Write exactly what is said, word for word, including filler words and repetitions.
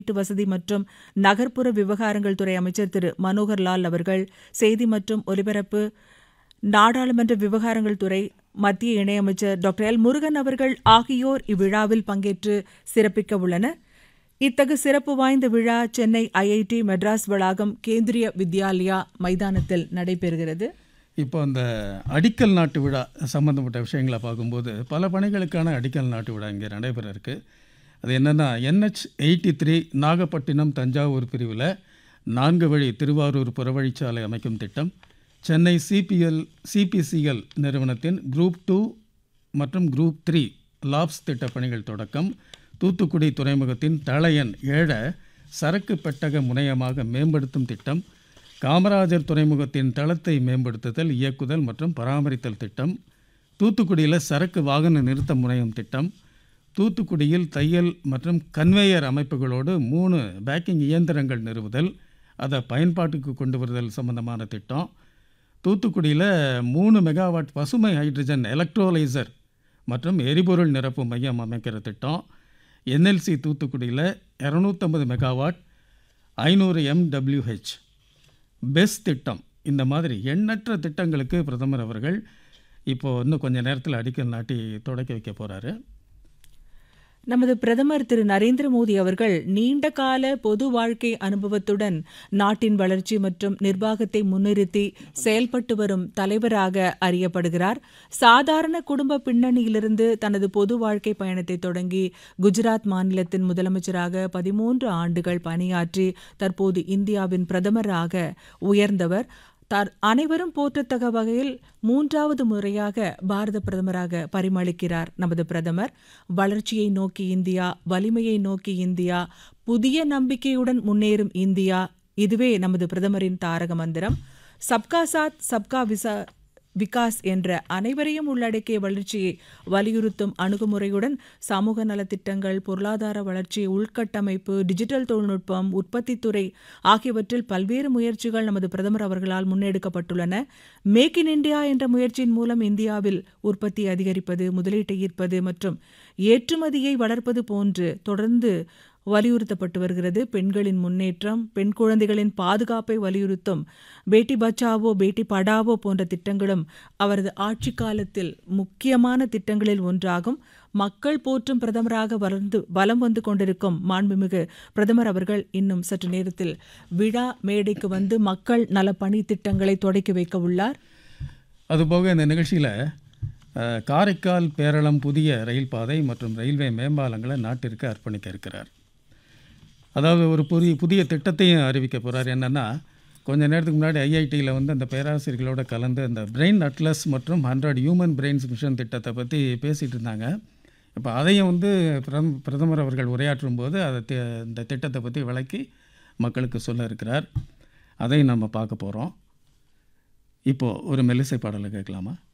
வீட்டு வசதி மற்றும் நகர்ப்புற விவகாரங்கள் துறை அமைச்சர் திரு மனோகர் லால் அவர்கள், செய்தி மற்றும் ஒலிபரப்பு, நாடாளுமன்ற விவகாரங்கள் துறை மத்திய இணையமைச்சர் டாக்டர் எல் முருகன் அவர்கள் ஆகியோர் இவ்விழாவில் பங்கேற்று சிறப்பிக்க உள்ளனர். இத்தகு சிறப்பு வாய்ந்த விழா சென்னை ஐஐடி மெட்ராஸ் வளாகம் கேந்திரிய வித்யாலயா மைதானத்தில் நடைபெறுகிறது. இப்போ அந்த அடிக்கல் நாட்டு விழா சம்மந்தப்பட்ட விஷயங்களை பார்க்கும்போது பல பணிகளுக்கான அடிக்கல் நாட்டு விழா இங்கே நடைபெற இருக்கு. அது என்னென்னா, NH eighty three Nagapattinam Thanjavur பிரிவில் நான்கு வழி திருவாரூர் புறவழிச்சாலை அமைக்கும் திட்டம், சென்னை சிபிஎல் சிபிசிஎல் நிறுவனத்தின் குரூப் டூ மற்றும் குரூப் த்ரீ லாப்ஸ் திட்ட பணிகள் தொடக்கம், தூத்துக்குடி துறைமுகத்தின் தளையன் ஏழ சரக்கு பெட்டக முனையமாக மேம்படுத்தும் திட்டம், காமராஜர் துறைமுகத்தின் தளத்தை மேம்படுத்துதல், இயக்குதல் மற்றும் பராமரித்தல் திட்டம், தூத்துக்குடியில் சரக்கு வாகன நிறுத்த முனையம் திட்டம், தூத்துக்குடியில் தையல் மற்றும் கன்வேயர் அமைப்புகளோடு மூணு பேக்கிங் இயந்திரங்கள் நிறுவுதல், அதை பயன்பாட்டுக்கு கொண்டு வருதல் சம்பந்தமான திட்டம், தூத்துக்குடியில் மூணு மெகாவாட் பசுமை ஹைட்ரஜன் எலக்ட்ரோலைசர் மற்றும் எரிபொருள் நிரப்பு மையம் அமைக்கிற திட்டம், என்எல்சி தூத்துக்குடியில் இரநூத்தம்பது மெகாவாட் ஐநூறு எம்டபிள்யூஹெச் பெஸ் திட்டம். இந்த மாதிரி எண்ணற்ற திட்டங்களுக்கு பிரதமர் அவர்கள் இப்போது இன்னும் கொஞ்சம் நேரத்தில் அடிக்கல் நாட்டி தொடக்கி வைக்க போகிறாரு. நமது பிரதமர் திரு நரேந்திர மோடி அவர்கள் நீண்ட கால பொது வாழ்க்கை அனுபவத்துடன் நாட்டின் வளர்ச்சி மற்றும் நிர்வாகத்தை முன்னிறுத்தி செயல்பட்டு வரும் தலைவராக அறியப்படுகிறார். சாதாரண குடும்ப பின்னணியிலிருந்து தனது பொது வாழ்க்கை பயணத்தை தொடங்கி குஜராத் மாநிலத்தின் முதலமைச்சராக பதிமூன்று ஆண்டுகள் பணியாற்றி தற்போது இந்தியாவின் பிரதமராக உயர்ந்தவர். தார் அனைவரும் போற்றத்தக்க வகையில் மூன்றாவது முறையாக பாரத பிரதமராக பரிமளிக்கிறார் நமது பிரதமர். வளர்ச்சியை நோக்கி இந்தியா, வலிமையை நோக்கி இந்தியா, புதிய நம்பிக்கையுடன் முன்னேறும் இந்தியா, இதுவே நமது பிரதமரின் தாரக மந்திரம். சப்கா சாத் சப்கா விசா விகாஸ் என்ற அனைவரையும் உள்ளடக்கிய வளர்ச்சியை வலியுறுத்தும் அணுகுமுறையுடன் சமூக நலத்திட்டங்கள், பொருளாதார வளர்ச்சி, உள்கட்டமைப்பு, டிஜிட்டல் தொழில்நுட்பம், உற்பத்தித்துறை ஆகியவற்றில் பல்வேறு முயற்சிகள் நமது பிரதமர் அவர்களால் முன்னெடுக்கப்பட்டுள்ளன. மேக் இன் இந்தியா என்ற முயற்சியின் மூலம் இந்தியாவில் உற்பத்தி அதிகரிப்பது, முதலீட்டை ஈர்ப்பது மற்றும் ஏற்றுமதியை வளர்ப்பது போன்று தொடர்ந்து வலியுறுத்தப்பட்டு வருகிறது. பெண்களின் முன்னேற்றம், பெண் குழந்தைகளின் பாதுகாப்பை வலியுறுத்தும் பேட்டி பச்சாவோ பேட்டி படாவோ போன்ற திட்டங்களும் அவரது ஆட்சி காலத்தில் முக்கியமான திட்டங்களில் ஒன்றாகும். மக்கள் போற்றும் பிரதமராக வளர்ந்து வலம் வந்து கொண்டிருக்கும் மாண்புமிகு பிரதமர் அவர்கள் இன்னும் சற்று நேரத்தில் விழா மேடைக்கு வந்து மக்கள் நல பணி திட்டங்களை தொடக்கி வைக்க உள்ளார். அதுபோக இந்த நிகழ்ச்சியில் காரைக்கால் பேரளம் புதிய ரயில் பாதை மற்றும் ரயில்வே மேம்பாலங்களை நாட்டிற்கு அர்ப்பணிக்க இருக்கிறார். அதாவது ஒரு புதிய புதிய திட்டத்தையும் அறிவிக்க போகிறார். என்னென்னா, கொஞ்சம் நேரத்துக்கு முன்னாடி ஐஐடியில் வந்து அந்த பேராசிரியர்களோட கலந்து அந்த பிரெயின் அட்லஸ் மற்றும் ஹண்ட்ரட் ஹியூமன் பிரெயின்ஸ் மிஷன் திட்டத்தை பற்றி பேசிகிட்டு இருந்தாங்க. இப்போ அதையும் வந்து பிரதம பிரதமர் அவர்கள் உரையாற்றும் போது அதை இந்த திட்டத்தை பற்றி விளக்கி மக்களுக்கு சொல்ல இருக்கிறார். அதையும் நம்ம பார்க்க போகிறோம். இப்போது ஒரு மெல்லிசை பாடலை கேட்கலாமா?